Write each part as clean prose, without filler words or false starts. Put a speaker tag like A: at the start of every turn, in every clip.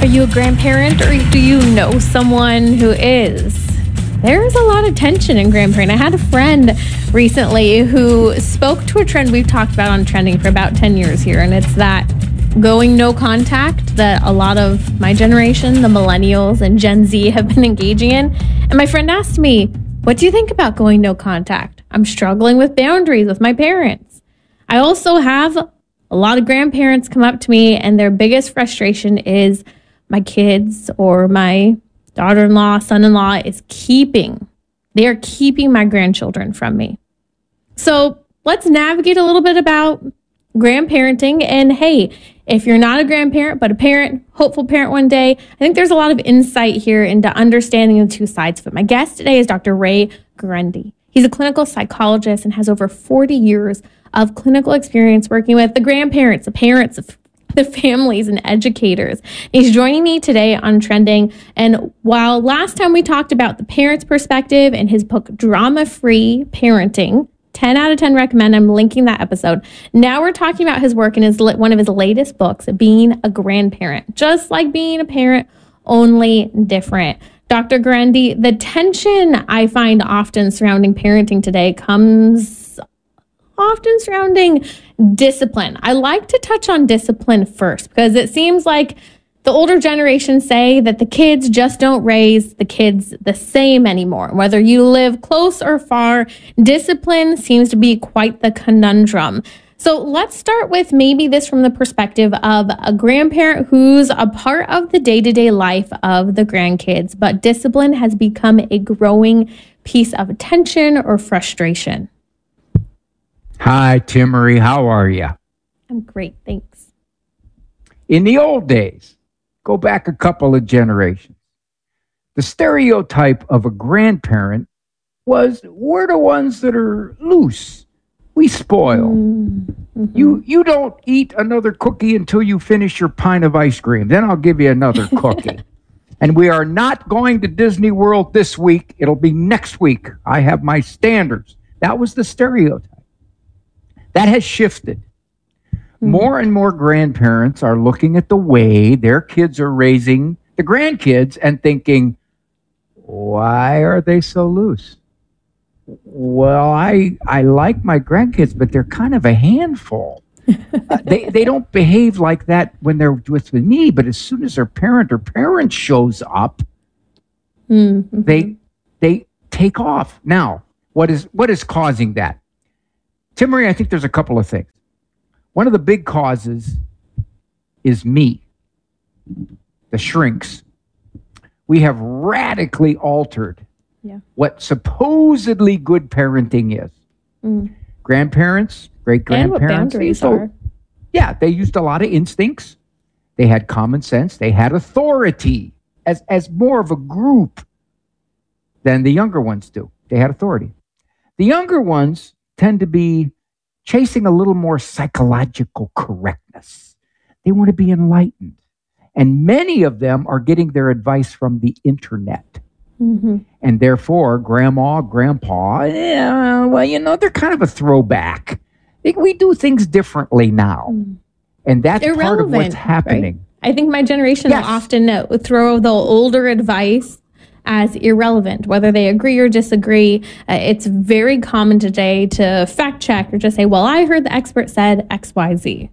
A: Are you a grandparent or do you know someone who is? There's a lot of tension in grandparenting. I had a friend recently who spoke to a trend we've talked about on Trending for about 10 years here, and it's that going no contact that a lot of my generation, the millennials and Gen Z, have been engaging in. And my friend asked me, what do you think about going no contact? I'm struggling with boundaries with my parents. I also have a lot of grandparents come up to me and their biggest frustration is my kids or my daughter-in-law, son-in-law they are keeping my grandchildren from me. So let's navigate a little bit about grandparenting. And hey, if you're not a grandparent, but a parent, hopeful parent one day, I think there's a lot of insight here into understanding the two sides of it. My guest today is Dr. Ray Guarendi. He's a clinical psychologist and has over 40 years of clinical experience working with the grandparents, the parents, the families, and educators. He's joining me today on Trending. And while last time we talked about the parents' perspective and his book, Drama-Free Parenting, 10 out of 10 recommend. I'm linking that episode. Now we're talking about his work in one of his latest books, Being a Grandparent. Just like being a parent, only different. Dr. Guarendi, the tension I find often surrounding parenting today comes often surrounding discipline. I like to touch on discipline first because it seems like the older generation say that the kids just don't raise the kids the same anymore. Whether you live close or far, discipline seems to be quite the conundrum. So let's start with maybe this from the perspective of a grandparent who's a part of the day-to-day life of the grandkids, but discipline has become a growing piece of tension or frustration.
B: Hi, Timmery. How are you?
A: I'm great, thanks.
B: In the old days, go back a couple of generations, the stereotype of a grandparent was we're the ones that are loose. We spoil.
A: Mm-hmm.
B: You don't eat another cookie until you finish your pint of ice cream. Then I'll give you another cookie. And we are not going to Disney World this week. It'll be next week. I have my standards. That was the stereotype. That has shifted. More and more grandparents are looking at the way their kids are raising the grandkids and thinking, why are they so loose? Well, I like my grandkids, but they're kind of a handful. They don't behave like that when they're with me, but as soon as their parent or parent shows up, they take off. Now, what is causing that? Timmery, I think there's a couple of things. One of the big causes is me, the shrinks. We have radically altered what supposedly good parenting is. Grandparents, great-grandparents.
A: And what boundaries are.
B: Yeah, they used a lot of instincts. They had common sense. They had authority as more of a group than the younger ones do. They had authority. The younger ones tend to be chasing a little more psychological correctness. They want to be enlightened. And many of them are getting their advice from the internet. And therefore, grandma, grandpa, they're kind of a throwback. We do things differently now. And that's part of what's happening.
A: Right? I think my generation will often throw the older advice as irrelevant, whether they agree or disagree. It's very common today to fact check or just say, well, I heard the expert said X, Y, Z.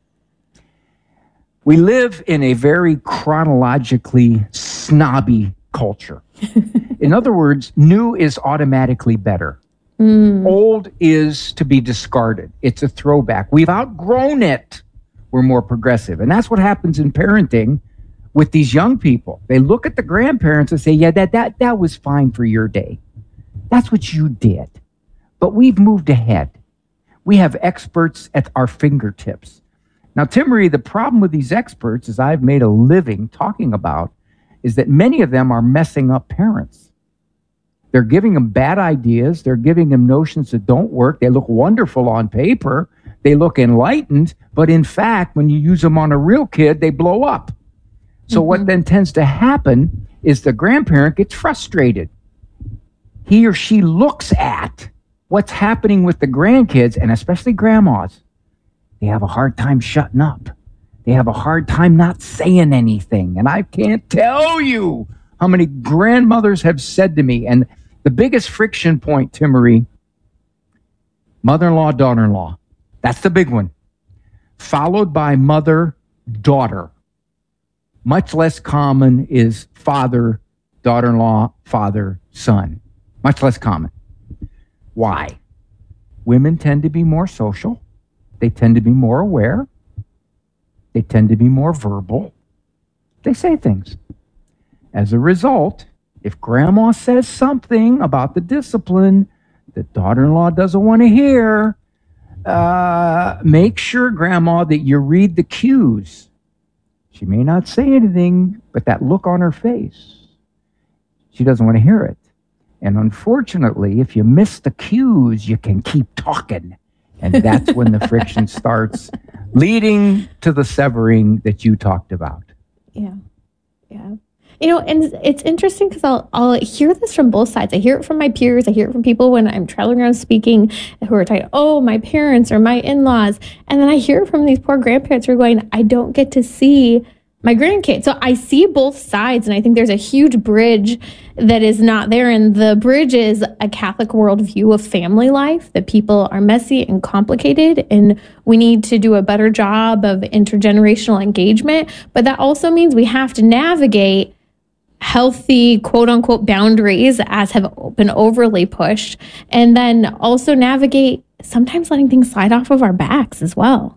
B: We live in a very chronologically snobby culture. In other words, new is automatically better. Old is to be discarded. It's a throwback. We've outgrown it. We're more progressive. And that's what happens in parenting with these young people. They look at the grandparents and say, yeah, that was fine for your day. That's what you did. But we've moved ahead. We have experts at our fingertips. Now, Timmery, the problem with these experts, as I've made a living talking about, is that many of them are messing up parents. They're giving them bad ideas. They're giving them notions that don't work. They look wonderful on paper. They look enlightened. But in fact, when you use them on a real kid, they blow up. So what then tends to happen is the grandparent gets frustrated. He or she looks at what's happening with the grandkids, and especially grandmas. They have a hard time shutting up. They have a hard time not saying anything. And I can't tell you how many grandmothers have said to me, and the biggest friction point, Timmerie, mother-in-law, daughter-in-law. That's the big one. Followed by mother, daughter. Much less common is father, daughter-in-law, father, son. Much less common. Why? Women tend to be more social. They tend to be more aware. They tend to be more verbal. They say things. As a result, if grandma says something about the discipline that daughter-in-law doesn't want to hear, make sure, grandma, that you read the cues. She may not say anything, but that look on her face, she doesn't want to hear it. And unfortunately, if you miss the cues, you can keep talking. And that's when the friction starts, leading to the severing that you talked about.
A: Yeah. Yeah. And it's interesting because I'll hear this from both sides. I hear it from my peers. I hear it from people when I'm traveling around speaking who are talking, oh, my parents or my in-laws. And then I hear it from these poor grandparents who are going, I don't get to see my grandkids. So I see both sides. And I think there's a huge bridge that is not there. And the bridge is a Catholic worldview of family life, that people are messy and complicated. And we need to do a better job of intergenerational engagement. But that also means we have to navigate healthy, quote unquote, boundaries as have been overly pushed. And then also navigate sometimes letting things slide off of our backs as well.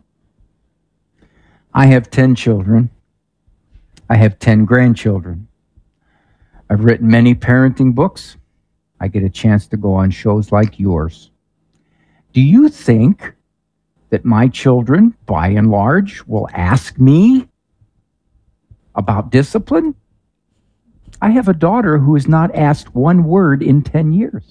B: I have 10 children. I have 10 grandchildren. I've written many parenting books. I get a chance to go on shows like yours. Do you think that my children, by and large, will ask me about discipline? I have a daughter who has not asked one word in 10 years.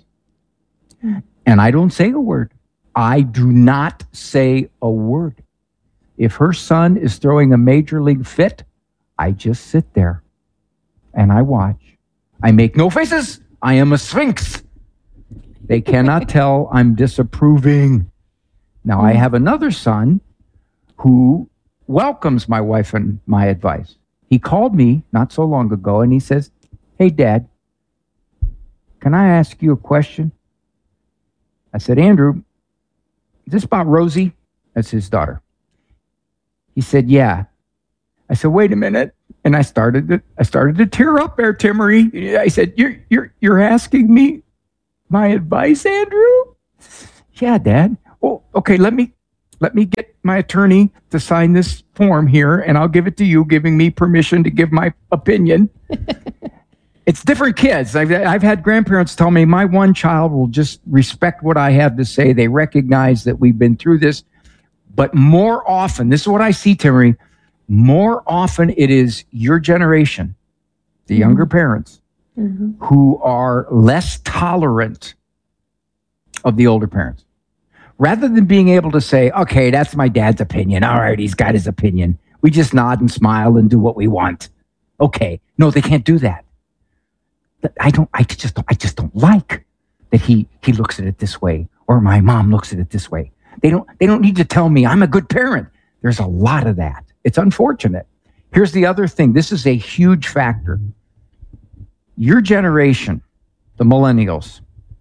B: And I don't say a word. I do not say a word. If her son is throwing a major league fit, I just sit there and I watch. I make no faces. I am a sphinx. They cannot tell I'm disapproving. Now, I have another son who welcomes my wife and my advice. He called me not so long ago and he says, hey, Dad, can I ask you a question? I said, Andrew, is this about Rosie? That's his daughter. He said, yeah. I said, wait a minute. And I started to tear up there, Timmerie. I said, you're asking me my advice, Andrew? Yeah, Dad. Well, okay, let me get my attorney to sign this form here, and I'll give it to you, giving me permission to give my opinion. It's different kids. I've had grandparents tell me my one child will just respect what I have to say. They recognize that we've been through this. But more often, this is what I see, Timmerie, more often it is your generation, the younger parents, who are less tolerant of the older parents. Rather than being able to say, okay, that's my dad's opinion. All right, he's got his opinion. We just nod and smile and do what we want. Okay. No, they can't do that. I just don't like that he looks at it this way, or my mom looks at it this way. They don't need to tell me I'm a good parent. There's a lot of that. It's unfortunate. Here's the other thing. This is a huge factor. Your generation, the millennials,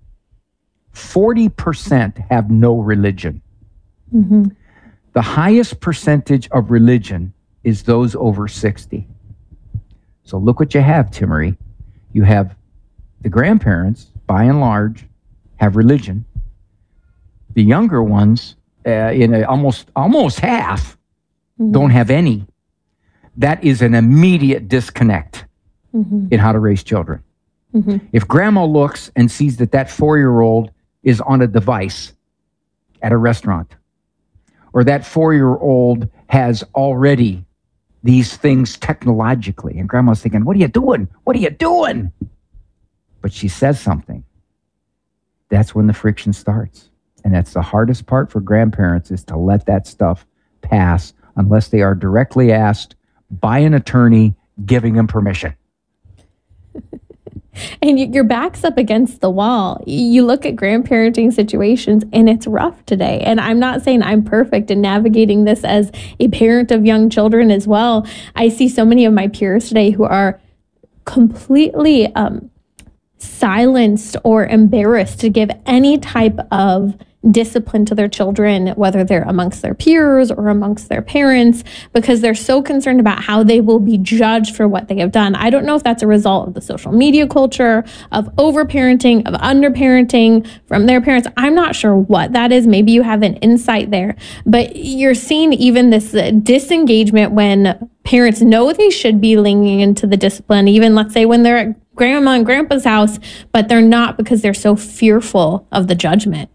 B: 40% have no religion. The highest percentage of religion is those over 60. So look what you have, Timmerie. You have the grandparents, by and large, have religion. The younger ones, almost half, don't have any. That is an immediate disconnect in how to raise children. If grandma looks and sees that 4-year-old is on a device at a restaurant, or that 4-year-old has already these things technologically, and grandma's thinking, what are you doing? What are you doing? But she says something. That's when the friction starts. And that's the hardest part for grandparents, is to let that stuff pass unless they are directly asked by an attorney giving them permission.
A: And your back's up against the wall. You look at grandparenting situations and it's rough today. And I'm not saying I'm perfect in navigating this as a parent of young children as well. I see so many of my peers today who are completely silenced or embarrassed to give any type of discipline to their children, whether they're amongst their peers or amongst their parents, because they're so concerned about how they will be judged for what they have done. I don't know if that's a result of the social media culture, of overparenting, of underparenting from their parents. I'm not sure what that is. Maybe you have an insight there, but you're seeing even this disengagement when parents know they should be leaning into the discipline, even let's say when they're at grandma and grandpa's house, but they're not because they're so fearful of the judgment.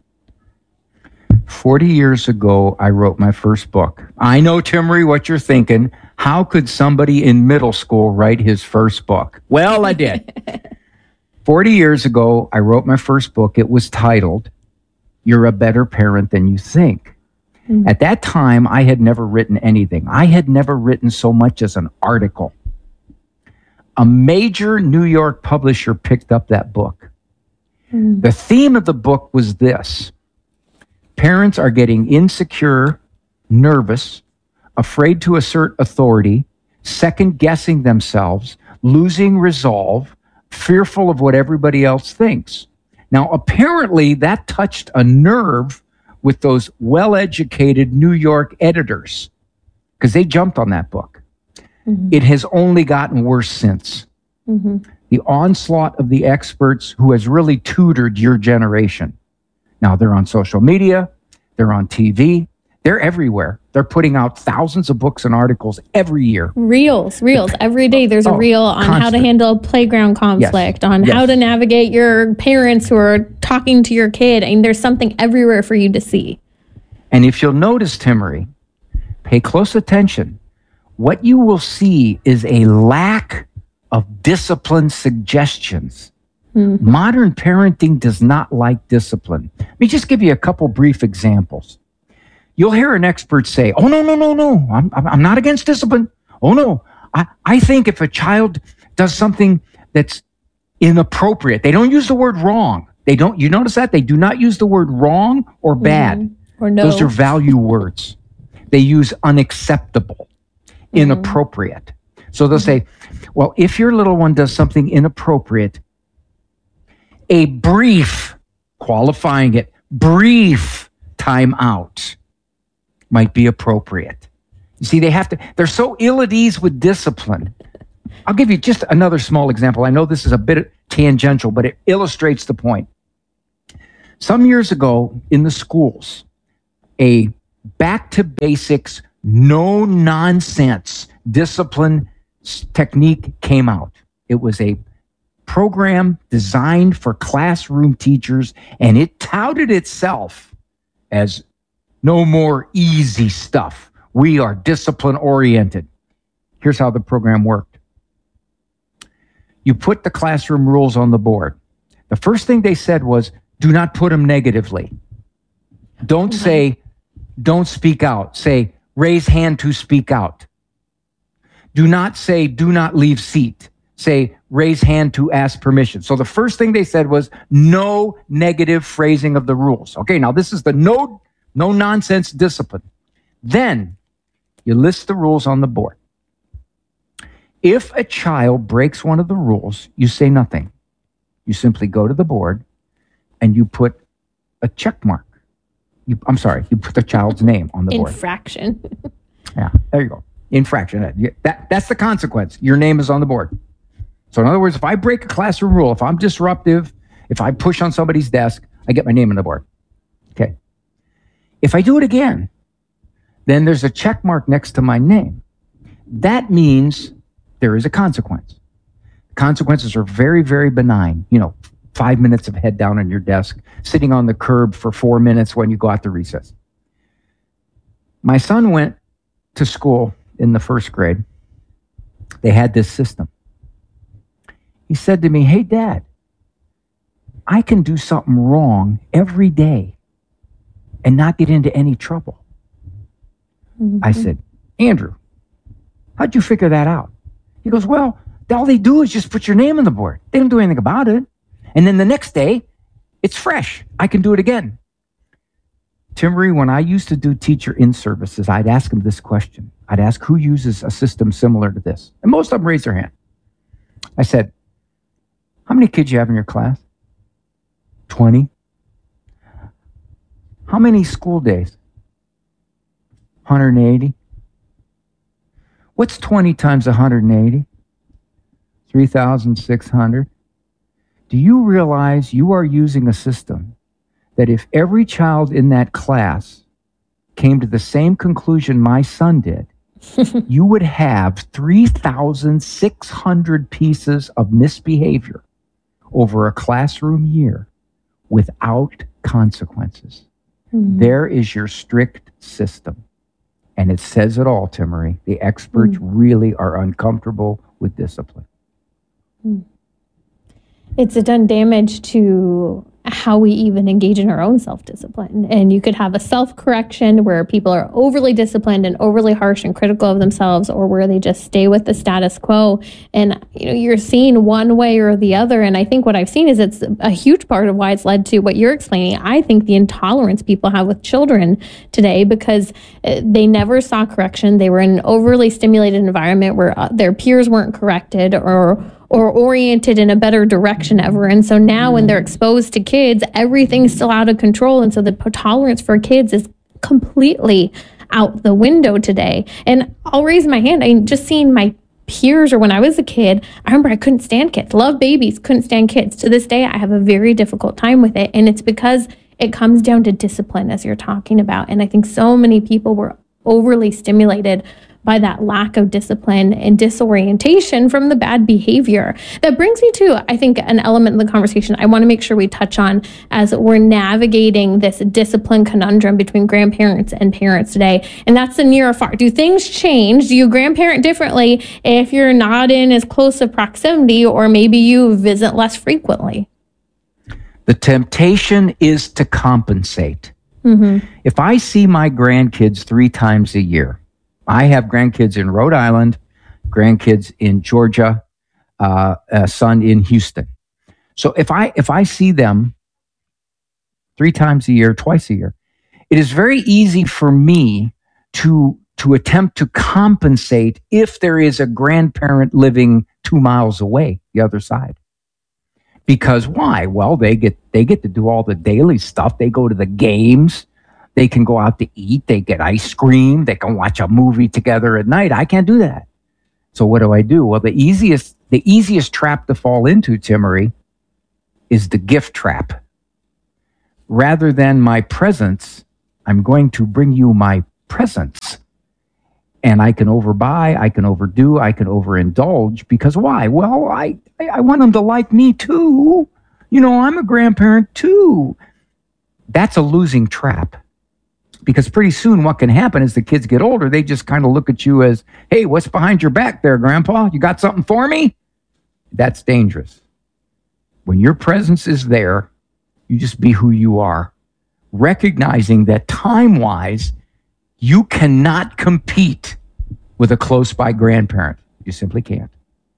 B: 40 years ago, I wrote my first book. I know, Timmery, what you're thinking. How could somebody in middle school write his first book? Well, I did. 40 years ago, I wrote my first book. It was titled, You're a Better Parent Than You Think. Mm-hmm. At that time, I had never written anything. I had never written so much as an article. A major New York publisher picked up that book. Mm-hmm. The theme of the book was this. Parents are getting insecure, nervous, afraid to assert authority, second-guessing themselves, losing resolve, fearful of what everybody else thinks. Now, apparently, that touched a nerve with those well-educated New York editors because they jumped on that book. Mm-hmm. It has only gotten worse since. Mm-hmm. The onslaught of the experts who has really tutored your generation. Now, they're on social media, they're on TV, they're everywhere. They're putting out thousands of books and articles every year.
A: Reels. Every day there's a reel on
B: constant.
A: How to handle playground conflict,
B: yes.
A: on
B: yes.
A: how to navigate your parents who are talking to your kid. And there's something everywhere for you to see.
B: And if you'll notice, Timmery, pay close attention. What you will see is a lack of discipline suggestions. Mm-hmm. Modern parenting does not like discipline. Let me just give you a couple brief examples. You'll hear an expert say, oh, no. I'm not against discipline. Oh, no. I think if a child does something that's inappropriate, they don't use the word wrong. You notice that? They do not use the word wrong or bad.
A: Mm-hmm. Or no.
B: Those are value words. They use unacceptable, inappropriate. So they'll say, well, if your little one does something inappropriate, a brief, qualifying it, brief timeout might be appropriate. You see, they're so ill at ease with discipline. I'll give you just another small example. I know this is a bit tangential, but it illustrates the point. Some years ago in the schools, a back to basics, no nonsense discipline technique came out. It was a program designed for classroom teachers, and it touted itself as no more easy stuff. We are discipline oriented. Here's how the program worked. You put the classroom rules on the board. The first thing they said was, do not put them negatively. Don't say, don't speak out. Say, raise hand to speak out. Do not say, do not leave seat. Say, raise hand to ask permission. So the first thing they said was no negative phrasing of the rules. Okay, now this is the no nonsense discipline. Then you list the rules on the board. If a child breaks one of the rules, you say nothing. You simply go to the board and you put a check mark. You put the child's name on the board.
A: Infraction.
B: Yeah, there you go. Infraction. That's the consequence. Your name is on the board. So in other words, if I break a classroom rule, if I'm disruptive, if I push on somebody's desk, I get my name on the board. Okay. If I do it again, then there's a check mark next to my name. That means there is a consequence. Consequences are very, very benign. 5 minutes of head down on your desk, sitting on the curb for 4 minutes when you go out to recess. My son went to school in the first grade. They had this system. He said to me, hey, Dad, I can do something wrong every day and not get into any trouble. Mm-hmm. I said, Andrew, how'd you figure that out? He goes, well, all they do is just put your name on the board. They don't do anything about it. And then the next day, it's fresh. I can do it again. Timmerie, when I used to do teacher in-services, I'd ask them this question. I'd ask who uses a system similar to this. And most of them raised their hand. I said, how many kids you have in your class? 20. How many school days? 180. What's 20 times 180? 3,600. Do you realize you are using a system that if every child in that class came to the same conclusion my son did, you would have 3,600 pieces of misbehavior over a classroom year without consequences. Mm-hmm. There is your strict system. And it says it all, Timmerie. The experts really are uncomfortable with discipline.
A: It's done damage to how we even engage in our own self-discipline. And you could have a self-correction where people are overly disciplined and overly harsh and critical of themselves, or where they just stay with the status quo. And you're seeing one way or the other. And I think what I've seen is it's a huge part of why it's led to what you're explaining. I think the intolerance people have with children today, because they never saw correction. They were in an overly stimulated environment where their peers weren't corrected or oriented in a better direction ever. And so now when they're exposed to kids, everything's still out of control. And so the tolerance for kids is completely out the window today. And I'll raise my hand. I just seen my peers, or when I was a kid, I remember I couldn't stand kids. Love babies, couldn't stand kids. To this day, I have a very difficult time with it. And it's because it comes down to discipline, as you're talking about. And I think so many people were overly stimulated by that lack of discipline and disorientation from the bad behavior. That brings me to, I think, an element in the conversation I want to make sure we touch on as we're navigating this discipline conundrum between grandparents and parents today. And that's the near or far. Do things change? Do you grandparent differently if you're not in as close a proximity, or maybe you visit less frequently?
B: The temptation is to compensate. Mm-hmm. If I see my grandkids 3 times a year, I have grandkids in Rhode Island, grandkids in Georgia, a son in Houston. So if I see them 3 times a year, twice a year, it is very easy for me to attempt to compensate if there is a grandparent living 2 miles away, the other side. Because why? Well, they get to do all the daily stuff. They go to the games. They can go out to eat. They get ice cream. They can watch a movie together at night. I can't do that. So what do? Well, the easiest trap to fall into, Timmerie, is the gift trap. Rather than my presence, I'm going to bring you my presence. And I can overbuy, I can overdo, I can overindulge. Because why? Well, I want them to like me too. I'm a grandparent too. That's a losing trap. Because pretty soon what can happen is the kids get older, they just kind of look at you as, hey, what's behind your back there, Grandpa? You got something for me? That's dangerous. When your presence is there, you just be who you are, recognizing that time-wise, you cannot compete with a close-by grandparent. You simply can't.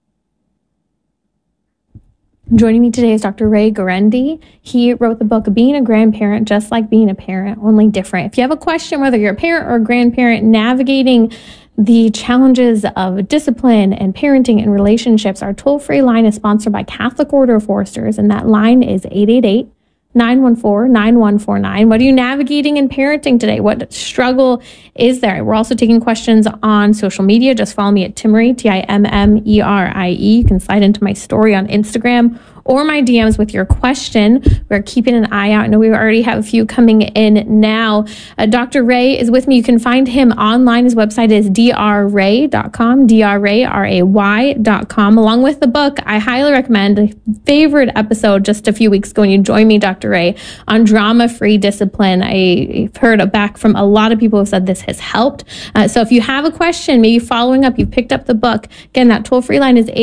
A: Joining me today is Dr. Ray Guarendi. He wrote the book, Being a Grandparent, Just Like Being a Parent, Only Different. If you have a question, whether you're a parent or a grandparent, navigating the challenges of discipline and parenting and relationships, our toll-free line is sponsored by Catholic Order of Foresters, and that line is 888-914-9149. What are you navigating in parenting today? What struggle is there? We're also taking questions on social media. Just follow me at Timmerie, Timmerie. You can slide into my story on Instagram or my DMs with your question. We're keeping an eye out. I know we already have a few coming in now. Dr. Ray is with me. You can find him online. His website is drray.com, drray.com. Along with the book, I highly recommend a favorite episode just a few weeks ago when you joined me, Dr. Ray, on drama-free discipline. I've heard back from a lot of people who said this has helped. So if you have a question, maybe following up, you've picked up the book. Again, that toll-free line is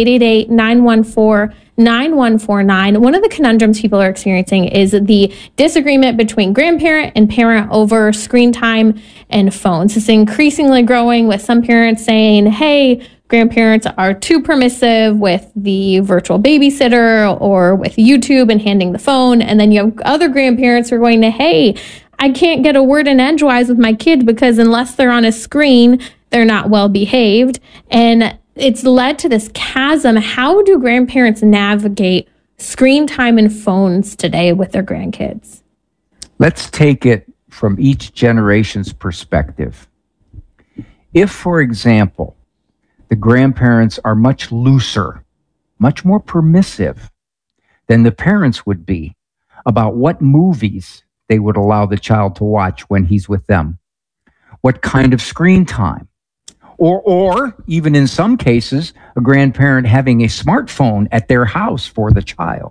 A: 888-914-9149. One of the conundrums people are experiencing is the disagreement between grandparent and parent over screen time and phones. It's increasingly growing, with some parents saying, hey, grandparents are too permissive with the virtual babysitter or with YouTube and handing the phone. And then you have other grandparents who are going to, hey, I can't get a word in edgewise with my kid because unless they're on a screen, they're not well behaved. And it's led to this chasm. How do grandparents navigate screen time and phones today with their grandkids?
B: Let's take it from each generation's perspective. If, for example, the grandparents are much looser, much more permissive than the parents would be about what movies they would allow the child to watch when he's with them, what kind of screen time, or even in some cases, a grandparent having a smartphone at their house for the child.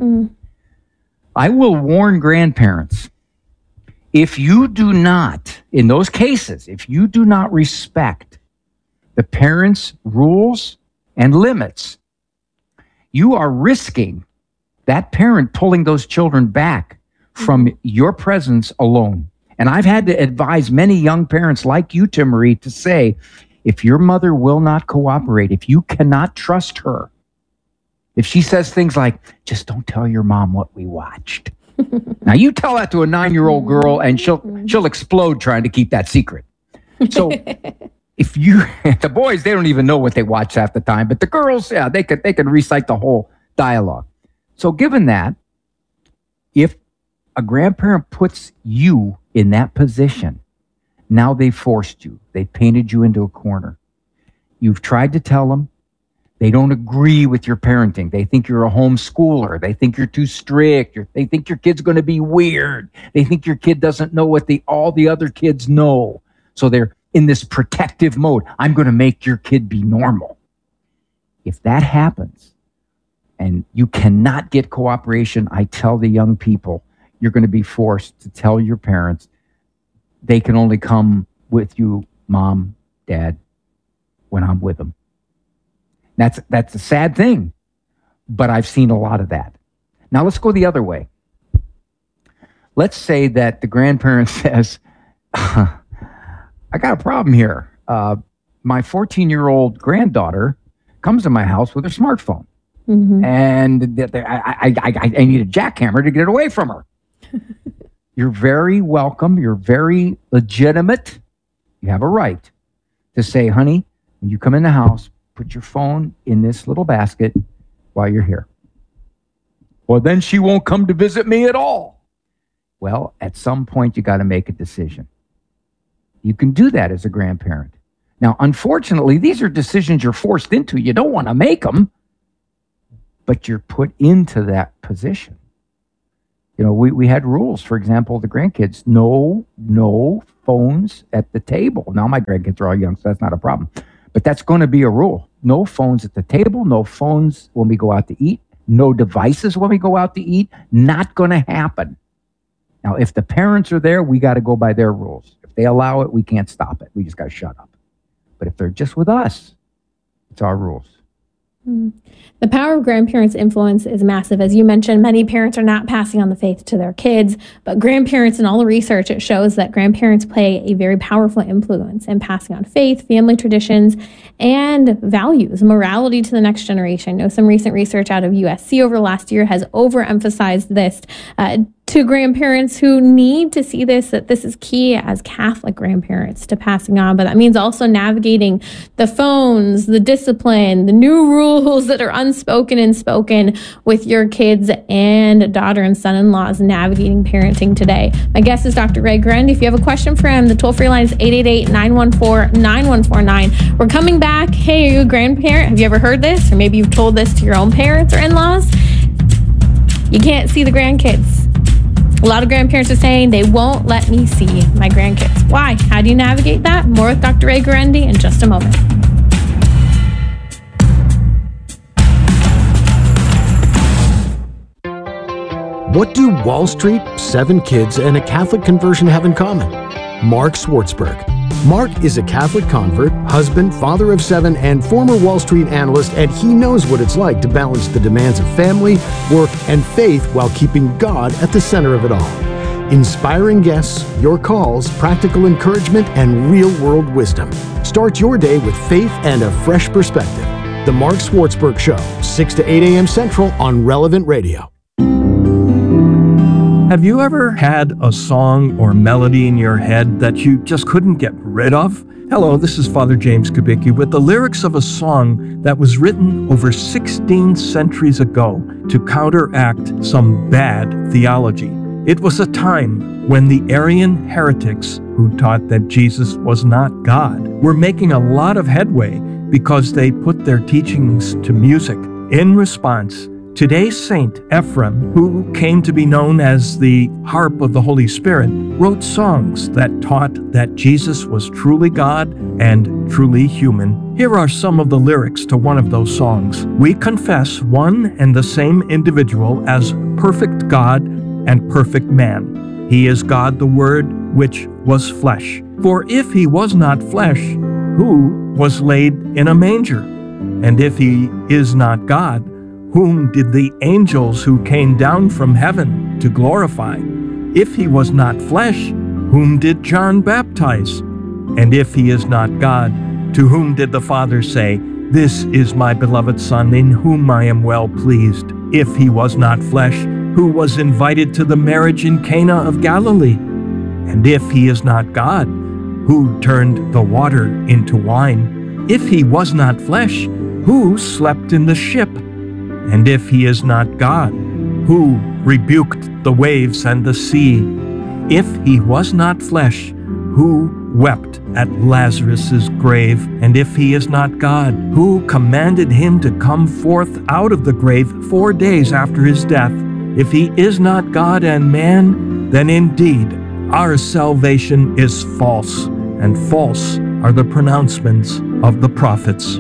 B: I will warn grandparents, if you do not, in those cases, if you do not respect the parents' rules and limits, you are risking that parent pulling those children back from your presence alone. And I've had to advise many young parents like you, Timmerie, to say, if your mother will not cooperate, if you cannot trust her, if she says things like, just don't tell your mom what we watched. Now you tell that to a 9-year-old girl and she'll explode trying to keep that secret. So if you, the boys, they don't even know what they watch half the time, but the girls, yeah, they can recite the whole dialogue. So given that, if a grandparent puts you in that position, now they forced you. They painted you into a corner. You've tried to tell them. They don't agree with your parenting. They think you're a homeschooler. They think you're too strict. They think your kid's going to be weird. They think your kid doesn't know what all the other kids know. So they're in this protective mode. I'm going to make your kid be normal. If that happens and you cannot get cooperation, I tell the young people, you're going to be forced to tell your parents they can only come with you, mom, dad, when I'm with them. That's a sad thing, but I've seen a lot of that. Now let's go the other way. Let's say that the grandparent says, I got a problem here. My 14-year-old granddaughter comes to my house with her smartphone, and I need a jackhammer to get it away from her. You're very welcome. You're very legitimate. You have a right to say, honey, when you come in the house, put your phone in this little basket while you're here. Well, then she won't come to visit me at all. Well, at some point, you got to make a decision. You can do that as a grandparent. Now, unfortunately, these are decisions you're forced into. You don't want to make them, but you're put into that position. You know, we had rules, for example, the grandkids, no phones at the table. Now, my grandkids are all young, so that's not a problem. But that's going to be a rule. No phones at the table, no phones when we go out to eat, no devices when we go out to eat. Not going to happen. Now, if the parents are there, we got to go by their rules. If they allow it, we can't stop it. We just got to shut up. But if they're just with us, it's our rules.
A: The power of grandparents' influence is massive. As you mentioned, many parents are not passing on the faith to their kids, but grandparents, in all the research, it shows that grandparents play a very powerful influence in passing on faith, family traditions, and values, morality to the next generation. I know some recent research out of USC over the last year has overemphasized this to grandparents who need to see this, that this is key as Catholic grandparents to passing on. But that means also navigating the phones, the discipline, the new rules that are unspoken and spoken with your kids and daughter and son-in-laws navigating parenting today. My guest is Dr. Ray Guarendi. If you have a question for him, the toll-free line is 888-914-9149. We're coming back. Hey, are you a grandparent? Have you ever heard this? Or maybe you've told this to your own parents or in-laws? You can't see the grandkids. A lot of grandparents are saying they won't let me see my grandkids. Why? How do you navigate that? More with Dr. Ray Guarendi in just a moment.
C: What do Wall Street, 7 kids, and a Catholic conversion have in common? Mark Swartzberg. Mark is a Catholic convert, husband, father of 7, and former Wall Street analyst, and he knows what it's like to balance the demands of family, work, and faith while keeping God at the center of it all. Inspiring guests, your calls, practical encouragement, and real-world wisdom. Start your day with faith and a fresh perspective. The Mark Schwartzberg Show, 6 to 8 a.m. Central on Relevant Radio.
D: Have you ever had a song or melody in your head that you just couldn't get rid of? Hello, this is Father James Kubicki with the lyrics of a song that was written over 16 centuries ago to counteract some bad theology. It was a time when the Arian heretics, who taught that Jesus was not God, were making a lot of headway because they put their teachings to music. In response, today's Saint Ephrem, who came to be known as the Harp of the Holy Spirit, wrote songs that taught that Jesus was truly God and truly human. Here are some of the lyrics to one of those songs. We confess one and the same individual as perfect God and perfect man. He is God the Word, which was flesh. For if he was not flesh, who was laid in a manger? And if he is not God, whom did the angels who came down from heaven to glorify? If he was not flesh, whom did John baptize? And if he is not God, to whom did the Father say, "This is my beloved Son, in whom I am well pleased"? If he was not flesh, who was invited to the marriage in Cana of Galilee? And if he is not God, who turned the water into wine? If he was not flesh, who slept in the ship? And if he is not God, who rebuked the waves and the sea? If he was not flesh, who wept at Lazarus' grave? And if he is not God, who commanded him to come forth out of the grave 4 days after his death? If he is not God and man, then indeed our salvation is false, and false are the pronouncements of the prophets.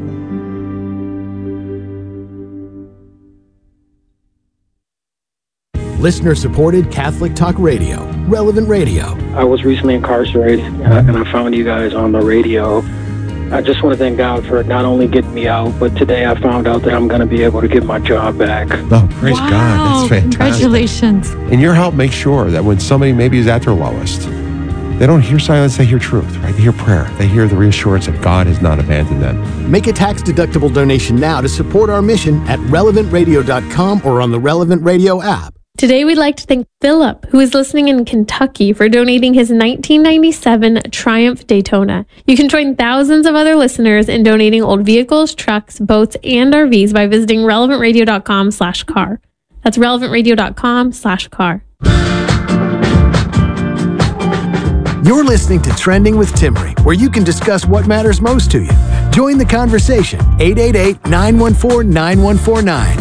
C: Listener-supported Catholic Talk Radio, Relevant Radio.
E: I was recently incarcerated, and I found you guys on the radio. I just want to thank God for not only getting me out, but today I found out that I'm going to be able to get my job back.
F: Oh, praise God. That's fantastic.
G: Congratulations.
F: And your help makes sure that when somebody maybe is at their lowest, they don't hear silence, they hear truth, right? They hear prayer. They hear the reassurance that God has not abandoned them.
C: Make a tax-deductible donation now to support our mission at relevantradio.com or on the Relevant Radio app.
A: Today, we'd like to thank Philip, who is listening in Kentucky, for donating his 1997 Triumph Daytona. You can join thousands of other listeners in donating old vehicles, trucks, boats, and RVs by visiting relevantradio.com/car. That's relevantradio.com/car.
C: You're listening to Trending with Timmery, where you can discuss what matters most to you. Join the conversation, 888-914-9149.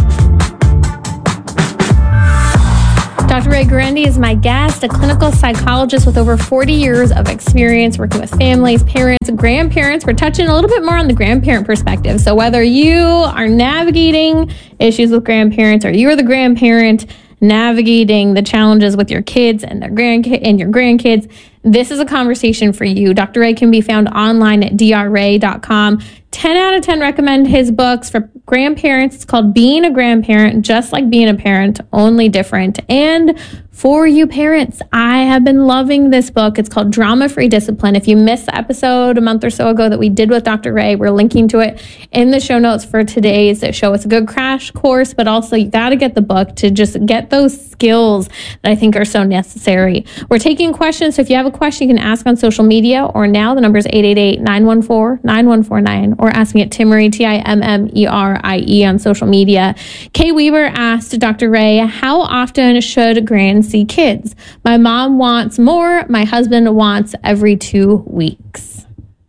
A: Dr. Ray Guarendi is my guest, a clinical psychologist with over 40 years of experience working with families, parents, grandparents. We're touching a little bit more on the grandparent perspective. So whether you are navigating issues with grandparents or you're the grandparent navigating the challenges with your kids and their your grandkids, this is a conversation for you. Dr. Ray can be found online at drray.com. 10 out of 10 recommend his books for grandparents. It's called Being a Grandparent, Just Like Being a Parent, Only Different. And for you parents, I have been loving this book. It's called Drama-Free Discipline. If you missed the episode a month or so ago that we did with Dr. Ray, we're linking to it in the show notes for today's show. It's a good crash course, but also you got to get the book to just get those skills that I think are so necessary. We're taking questions, so if you have a question, you can ask on social media, or now the number is 888-914-9149, or ask me at Timmery, Timmerie on social media. Kay Weaver asked Dr. Ray, how often should grands see kids? My mom wants more. My husband wants every 2 weeks.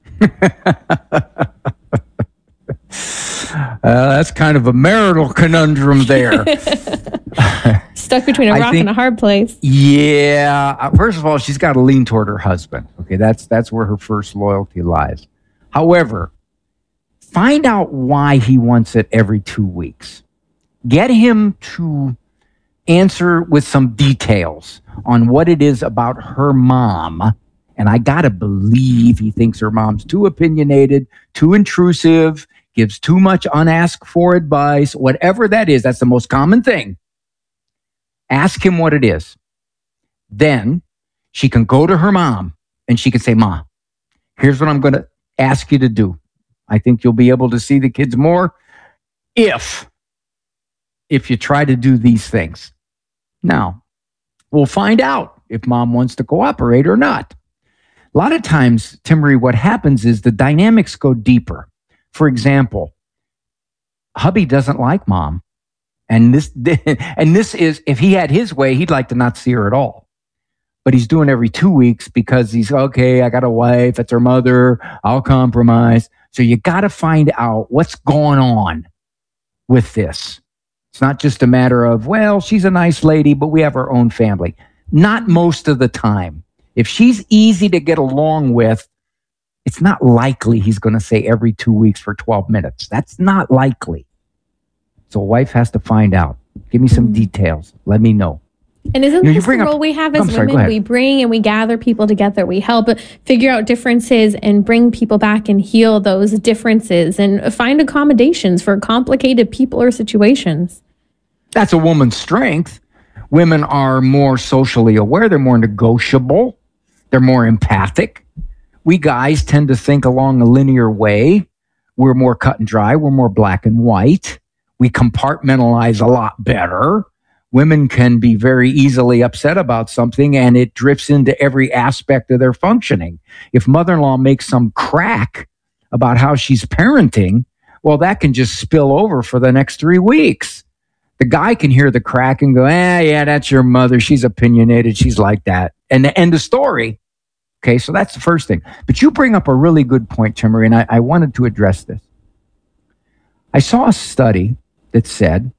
B: That's kind of a marital conundrum there.
A: Stuck between a rock and a hard place.
B: Yeah. First of all, she's got to lean toward her husband. Okay, that's where her first loyalty lies. However, find out why he wants it every 2 weeks. Get him to answer with some details on what it is about her mom. And I got to believe he thinks her mom's too opinionated, too intrusive, gives too much unasked for advice, whatever that is. That's the most common thing. Ask him what it is. Then she can go to her mom and she can say, Ma, here's what I'm going to ask you to do. I think you'll be able to see the kids more if you try to do these things. Now, we'll find out if mom wants to cooperate or not. A lot of times, Timmery, what happens is the dynamics go deeper. For example, hubby doesn't like mom. And this is, if he had his way, he'd like to not see her at all. But he's doing every 2 weeks because he's, okay, I got a wife, it's her mother, I'll compromise. So you got to find out what's going on with this. It's not just a matter of, well, she's a nice lady, but we have our own family. Not most of the time. If she's easy to get along with, it's not likely he's going to say every 2 weeks for 12 minutes. That's not likely. So a wife has to find out. Give me some details. Let me know.
A: And isn't this the role we have as women? We bring and we gather people together. We help figure out differences and bring people back and heal those differences and find accommodations for complicated people or situations.
B: That's a woman's strength. Women are more socially aware. They're more negotiable. They're more empathic. We guys tend to think along a linear way. We're more cut and dry. We're more black and white. We compartmentalize a lot better. Women can be very easily upset about something and it drifts into every aspect of their functioning. If mother-in-law makes some crack about how she's parenting, well, that can just spill over for the next 3 weeks. The guy can hear the crack and go, yeah, that's your mother. She's opinionated. She's like that. And the end of story. Okay, so that's the first thing. But you bring up a really good point, Timmery, and I wanted to address this. I saw a study that said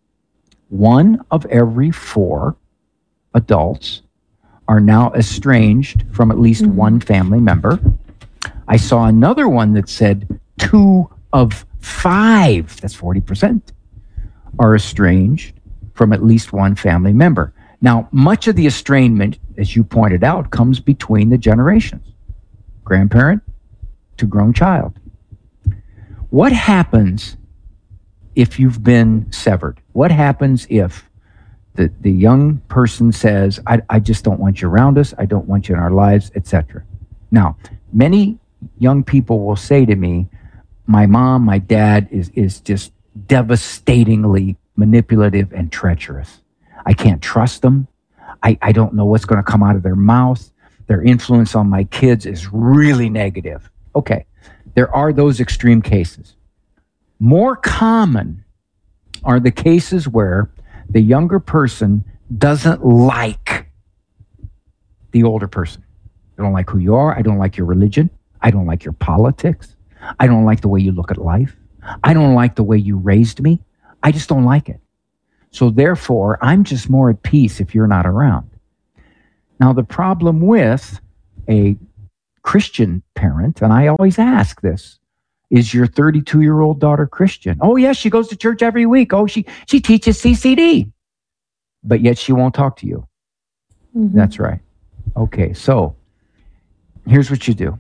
B: 1 of every 4 adults are now estranged from at least one family member. I saw another one that said 2 of 5, that's 40%, are estranged from at least one family member. Now, much of the estrangement, as you pointed out, comes between the generations, grandparent to grown child. What happens if you've been severed? What happens if the young person says, I just don't want you around us, I don't want you in our lives, etc.? Now, many young people will say to me, my mom, my dad is just devastatingly manipulative and treacherous. I can't trust them. I don't know what's going to come out of their mouth. Their influence on my kids is really negative. Okay, there are those extreme cases. More common are the cases where the younger person doesn't like the older person. I don't like who you are. I don't like your religion. I don't like your politics. I don't like the way you look at life. I don't like the way you raised me. I just don't like it. So therefore, I'm just more at peace if you're not around. Now, the problem with a Christian parent, and I always ask this, is your 32-year-old daughter Christian? Oh, yes, she goes to church every week. Oh, she teaches CCD. But yet she won't talk to you. That's right. Okay, so here's what you do.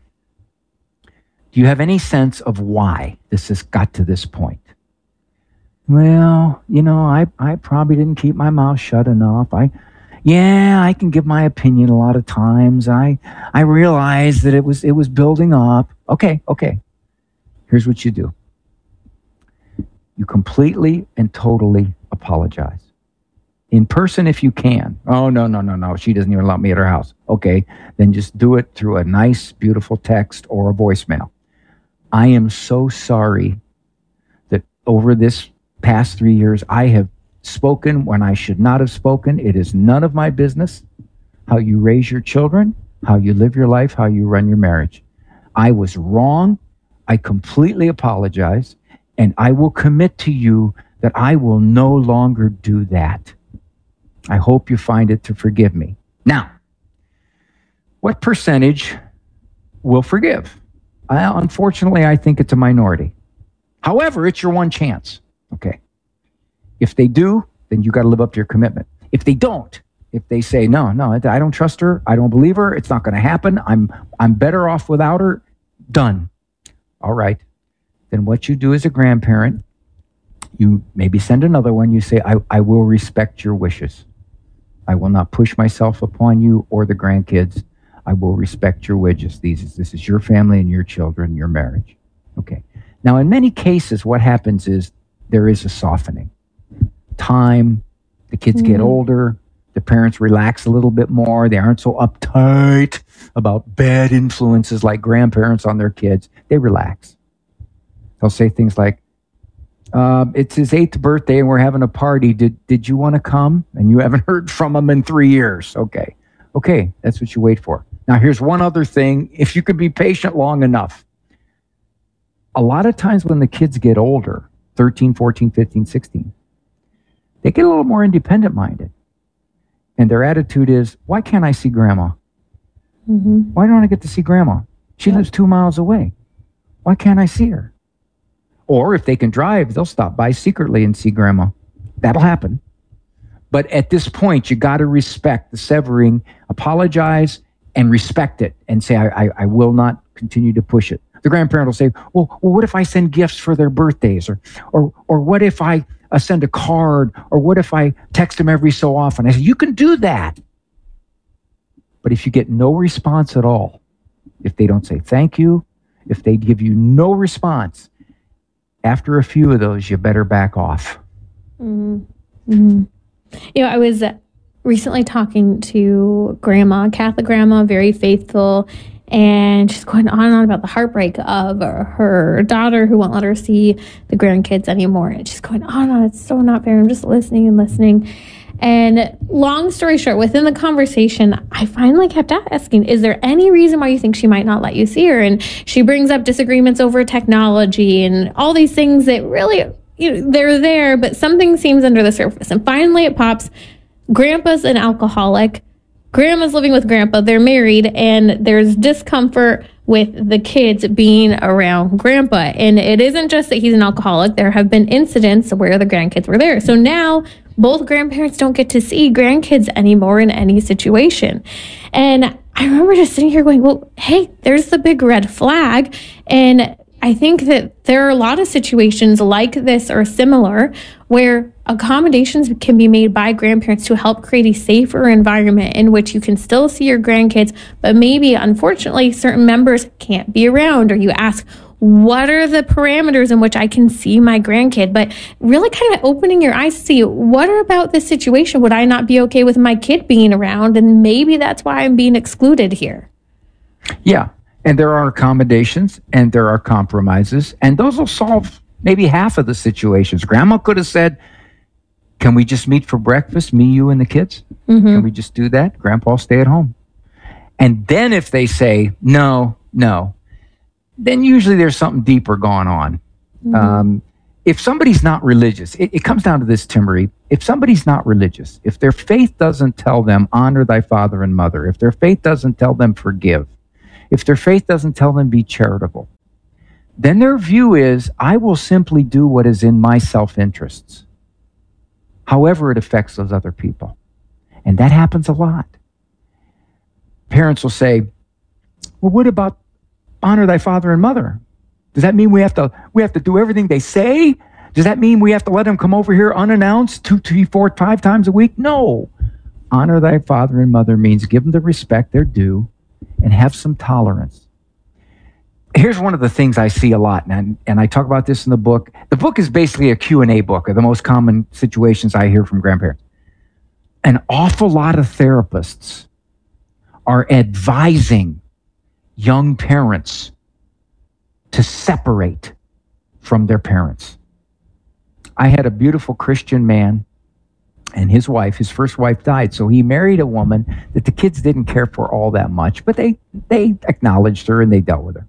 B: Do you have any sense of why this has got to this point? Well, I probably didn't keep my mouth shut enough. I can give my opinion a lot of times. I realized that it was building up. Okay. Here's what you do. You completely and totally apologize. In person if you can. Oh, no. She doesn't even allow me at her house. Okay, then just do it through a nice, beautiful text or a voicemail. I am so sorry that over this past 3 years, I have spoken when I should not have spoken. It is none of my business how you raise your children, how you live your life, how you run your marriage. I was wrong. I completely apologize, and I will commit to you that I will no longer do that. I hope you find it to forgive me. Now, what percentage will forgive? Unfortunately, I think it's a minority. However, it's your one chance. Okay. If they do, then you got to live up to your commitment. If they don't, if they say, no, I don't trust her, I don't believe her, it's not going to happen, I'm better off without her, done. All right. Then what you do as a grandparent, you maybe send another one, you say, I will respect your wishes. I will not push myself upon you or the grandkids. I will respect your wishes. This is your family and your children, your marriage. Okay. Now, in many cases, what happens is there is a softening. Time, the kids get older, the parents relax a little bit more. They aren't so uptight about bad influences like grandparents on their kids. They relax. They'll say things like, it's his 8th birthday and we're having a party. Did you want to come? And you haven't heard from him in 3 years. Okay, that's what you wait for. Now, here's one other thing. If you could be patient long enough, a lot of times when the kids get older, 13, 14, 15, 16, they get a little more independent minded. And their attitude is, why can't I see grandma? Why don't I get to see grandma? She lives 2 miles away. Why can't I see her? Or if they can drive, they'll stop by secretly and see grandma. That'll happen. But at this point, you got to respect the severing, apologize, and respect it, and say, I will not continue to push it. The grandparent will say, well, what if I send gifts for their birthdays? Or what if I send a card? Or what if I text them every so often? I say, you can do that. But if you get no response at all, if they don't say thank you, if they give you no response, after a few of those, you better back off.
A: I was recently talking to grandma, Catholic grandma, very faithful, and she's going on and on about the heartbreak of her daughter who won't let her see the grandkids anymore. And she's going on and on. It's so not fair. I'm just listening and listening. And long story short, within the conversation, I finally kept asking, is there any reason why you think she might not let you see her? And she brings up disagreements over technology and all these things that really, they're there, but something seems under the surface. And finally it pops. Grandpa's an alcoholic. Grandma's living with grandpa. They're married, and there's discomfort with the kids being around grandpa. And it isn't just that he's an alcoholic. There have been incidents where the grandkids were there. So now both grandparents don't get to see grandkids anymore in any situation. And I remember just sitting here going, well, hey, there's the big red flag. And I think that there are a lot of situations like this or similar where accommodations can be made by grandparents to help create a safer environment in which you can still see your grandkids, but maybe, unfortunately, certain members can't be around. Or you ask, what are the parameters in which I can see my grandkid? But really kind of opening your eyes to see, what about this situation? Would I not be okay with my kid being around? And maybe that's why I'm being excluded here.
B: Yeah. And there are accommodations and there are compromises, and those will solve maybe half of the situations. Grandma could have said, can we just meet for breakfast, me, you, and the kids? Can we just do that? Grandpa will stay at home. And then if they say, no, then usually there's something deeper going on. If somebody's not religious, it comes down to this, Timmerie. If somebody's not religious, if their faith doesn't tell them, honor thy father and mother, if their faith doesn't tell them, forgive, if their faith doesn't tell them, be charitable, then their view is, I will simply do what is in my self-interests, however it affects those other people. And that happens a lot. Parents will say, well, what about honor thy father and mother? Does that mean we have to do everything they say? Does that mean we have to let them come over here unannounced 2, 3, 4, 5 times a week? No. Honor thy father and mother means give them the respect they're due and have some tolerance. Here's one of the things I see a lot, and I talk about this in the book. The book is basically a Q&A book of the most common situations I hear from grandparents. An awful lot of therapists are advising young parents to separate from their parents. I had a beautiful Christian man and his wife, his first wife died, so he married a woman that the kids didn't care for all that much, but they acknowledged her and they dealt with her.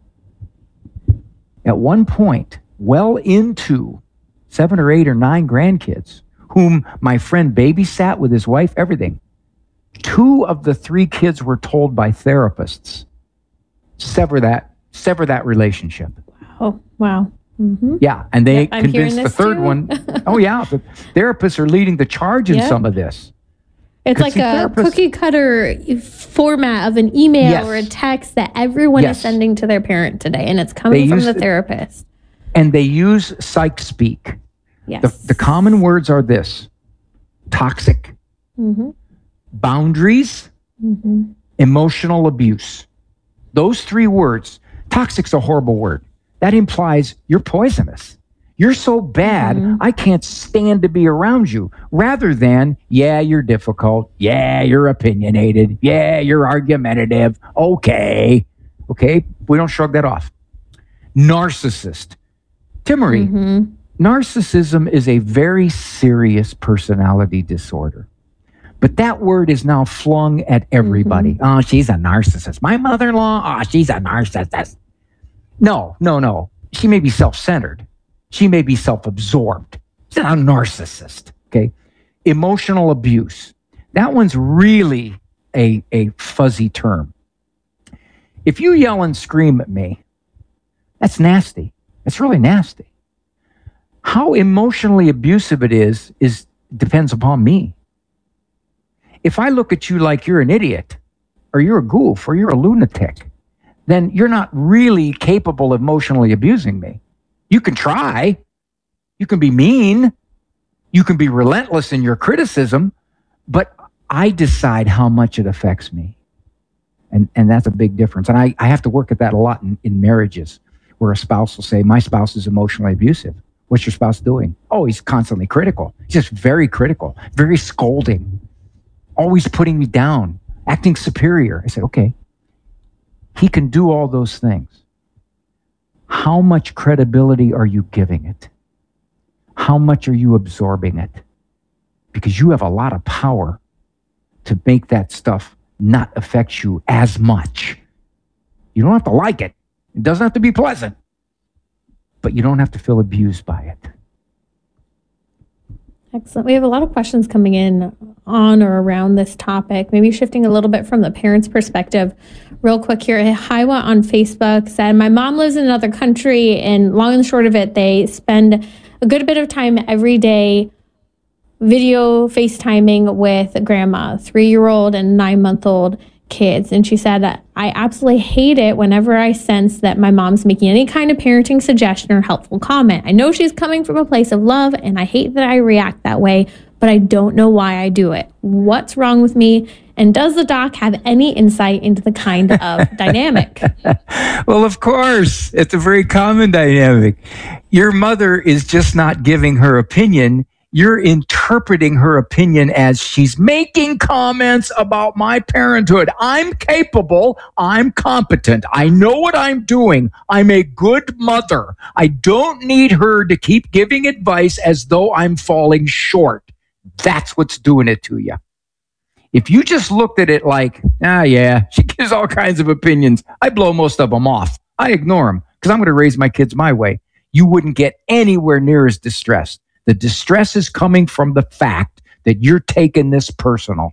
B: At one point, well into 7 or 8 or 9 grandkids, whom my friend babysat with his wife, everything, 2 of the 3 kids were told by therapists, sever that relationship.
A: Oh, wow. Mm-hmm.
B: Yeah, and they
A: I'm
B: convinced the third
A: too.
B: one. Oh, yeah, the therapists are leading the charge in some of this.
A: It's like a cookie cutter format of an email or a text that everyone is sending to their parent today, and it's coming from the therapist.
B: And they use psych speak.
A: Yes.
B: The common words are this: toxic, boundaries, emotional abuse. Those 3 words. Toxic's a horrible word. That implies you're poisonous. You're so bad, I can't stand to be around you. Rather than, yeah, you're difficult. Yeah, you're opinionated. Yeah, you're argumentative. Okay. We don't shrug that off. Narcissist. Timmery, narcissism is a very serious personality disorder. But that word is now flung at everybody. Oh, she's a narcissist. My mother-in-law, oh, she's a narcissist. No. She may be self-centered. She may be self-absorbed. She's not a narcissist, okay? Emotional abuse. That one's really a fuzzy term. If you yell and scream at me, that's nasty. It's really nasty. How emotionally abusive it is depends upon me. If I look at you like you're an idiot, or you're a goof, or you're a lunatic, then you're not really capable of emotionally abusing me. You can try. You can be mean. You can be relentless in your criticism, but I decide how much it affects me. And that's a big difference. And I have to work at that a lot in marriages, where a spouse will say, my spouse is emotionally abusive. What's your spouse doing? Oh, he's constantly critical. He's just very critical, very scolding, always putting me down, acting superior. I said, okay, he can do all those things. How much credibility are you giving it? How much are you absorbing it? Because you have a lot of power to make that stuff not affect you as much. You don't have to like it. It doesn't have to be pleasant. But you don't have to feel abused by it.
A: Excellent. We have a lot of questions coming in on or around this topic. Maybe shifting a little bit from the parent's perspective. Real quick here, Hiwa on Facebook said, my mom lives in another country, and long and short of it, they spend a good bit of time every day video FaceTiming with grandma, 3-year-old and 9-month-old kids. And she said, I absolutely hate it whenever I sense that my mom's making any kind of parenting suggestion or helpful comment. I know she's coming from a place of love, and I hate that I react that way, but I don't know why I do it. What's wrong with me? And does the doc have any insight into the kind of dynamic?
B: Well, of course, it's a very common dynamic. Your mother is just not giving her opinion. You're interpreting her opinion as she's making comments about my parenthood. I'm capable. I'm competent. I know what I'm doing. I'm a good mother. I don't need her to keep giving advice as though I'm falling short. That's what's doing it to you. If you just looked at it like, yeah, she gives all kinds of opinions. I blow most of them off. I ignore them because I'm going to raise my kids my way. You wouldn't get anywhere near as distressed. The distress is coming from the fact that you're taking this personal.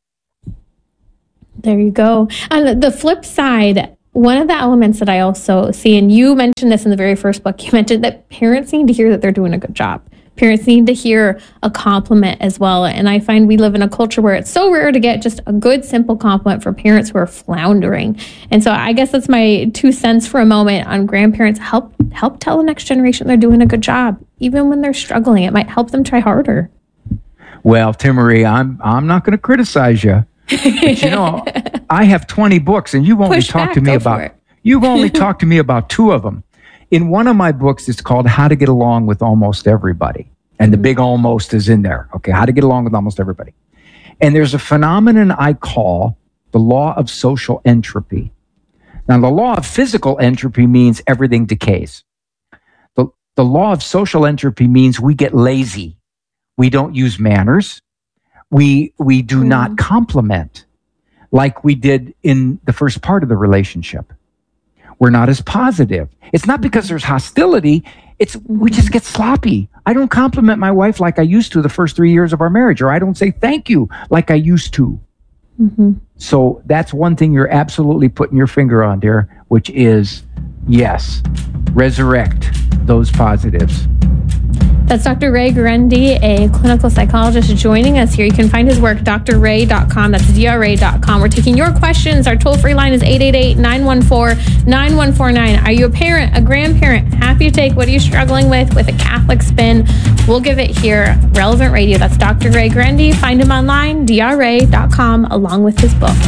A: There you go. On the flip side, one of the elements that I also see, and you mentioned this in the very first book, you mentioned that parents need to hear that they're doing a good job. Parents need to hear a compliment as well. And I find we live in a culture where it's so rare to get just a good, simple compliment from parents who are floundering. And so I guess that's my 2 cents for a moment on grandparents. Help tell the next generation they're doing a good job. Even when they're struggling, it might help them try harder.
B: Well, Timmery, I'm not going to criticize you. But you know, I have 20 books, and you've only talked to me about 2 of them. In one of my books, it's called How to Get Along with Almost Everybody. And the big almost is in there. Okay, how to get along with almost everybody. And there's a phenomenon I call the law of social entropy. Now, the law of physical entropy means everything decays. The law of social entropy means we get lazy. We don't use manners. We do not compliment like we did in the first part of the relationship. We're not as positive. It's not because there's hostility. We just get sloppy. I don't compliment my wife like I used to the first 3 years of our marriage, or I don't say thank you like I used to. Mm-hmm. So that's one thing you're absolutely putting your finger on, dear, which is, yes, resurrect those positives.
A: That's Dr. Ray Guarendi, a clinical psychologist, joining us here. You can find his work, drray.com. That's DRA.com. We're taking your questions. Our toll-free line is 888-914-9149. Are you a parent, a grandparent? Happy to take what are you struggling with a Catholic spin? We'll give it here. Relevant Radio. That's Dr. Ray Guarendi. Find him online, DRA.com, along with his books.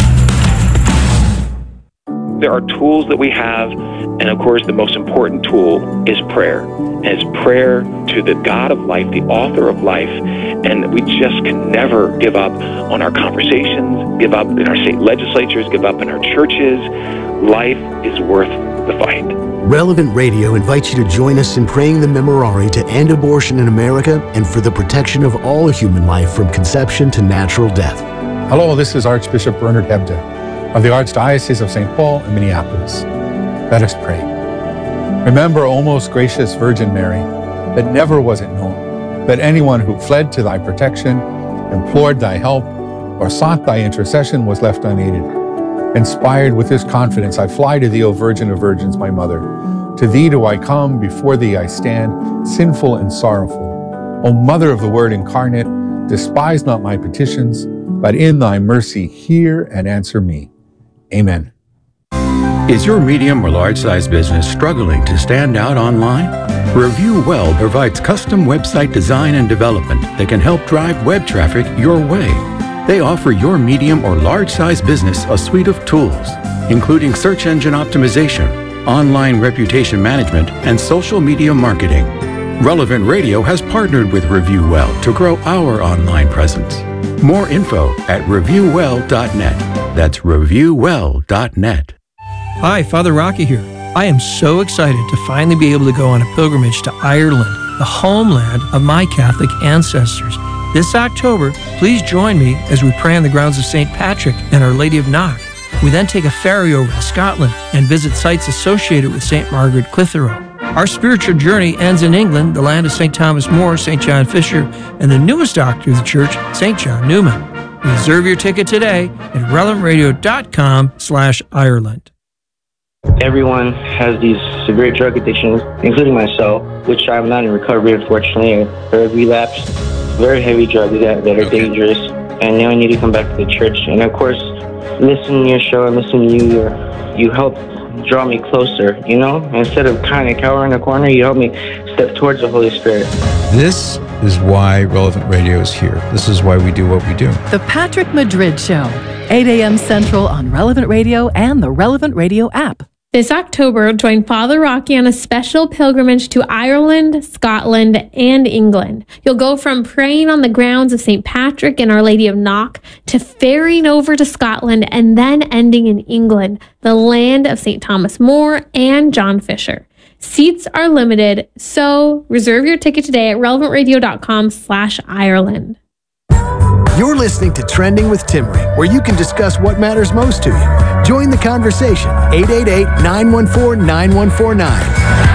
G: There are tools that we have, and of course the most important tool is prayer. And it's prayer to the God of life, the author of life, and we just can never give up on our conversations, give up in our state legislatures, give up in our churches. Life is worth the fight.
C: Relevant Radio invites you to join us in praying the Memorare to end abortion in America and for the protection of all human life from conception to natural death.
H: Hello, this is Archbishop Bernard Hebda of the Archdiocese of St. Paul and Minneapolis. Let us pray. Remember, O most gracious Virgin Mary, that never was it known that anyone who fled to thy protection, implored thy help, or sought thy intercession was left unaided. Inspired with this confidence, I fly to thee, O Virgin of Virgins, my mother. To thee do I come, before thee I stand, sinful and sorrowful. O Mother of the Word incarnate, despise not my petitions, but in thy mercy hear and answer me. Amen.
I: Is your medium or large-size business struggling to stand out online? Review Well provides custom website design and development that can help drive web traffic your way. They offer your medium or large-size business a suite of tools, including search engine optimization, online reputation management, and social media marketing. Relevant Radio has partnered with Review Well to grow our online presence. More info at reviewwell.net. That's reviewwell.net.
D: Hi, Father Rocky here. I am so excited to finally be able to go on a pilgrimage to Ireland, the homeland of my Catholic ancestors. This October, please join me as we pray on the grounds of St. Patrick and Our Lady of Knock. We then take a ferry over to Scotland and visit sites associated with St. Margaret Clitheroe. Our spiritual journey ends in England, the land of St. Thomas More, St. John Fisher, and the newest doctor of the church, St. John Newman. Reserve your ticket today at relevantradio.com/Ireland.
J: Everyone has these severe drug addictions, including myself, which I'm not in recovery, unfortunately. I relapsed, very heavy drugs that are dangerous, and now I need to come back to the church. And of course, listening to your show and listening to you, you help draw me closer, you know? Instead of kind of cowering in a corner, you help me step towards the Holy Spirit.
K: This is why Relevant Radio is here. This is why we do what we do.
L: The Patrick Madrid Show, 8 a.m. Central on Relevant Radio and the Relevant Radio app.
A: This October, join Father Rocky on a special pilgrimage to Ireland, Scotland, and England. You'll go from praying on the grounds of St. Patrick and Our Lady of Knock to ferrying over to Scotland and then ending in England, the land of St. Thomas More and John Fisher. Seats are limited, so reserve your ticket today at relevantradio.com/Ireland.
C: You're listening to Trending with Timmery, where you can discuss what matters most to you. Join the conversation, 888-914-9149.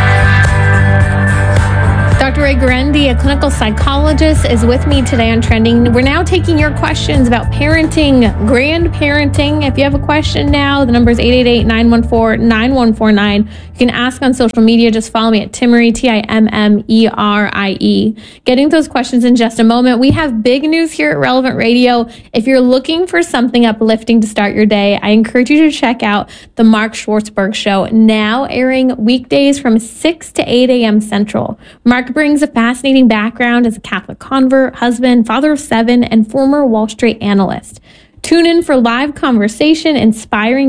A: Dr. Ray Guarendi, a clinical psychologist, is with me today on Trending. We're now taking your questions about parenting, grandparenting. If you have a question now, the number is 888-914-9149. You can ask on social media. Just follow me at Timmery, Timmerie. Getting those questions in just a moment. We have big news here at Relevant Radio. If you're looking for something uplifting to start your day, I encourage you to check out the Mark Schwartzberg Show, now airing weekdays from 6 to 8 a.m. Central. Mark brings a fascinating background as a Catholic convert, husband, father of 7, and former Wall Street analyst. Tune in for live conversation, inspiring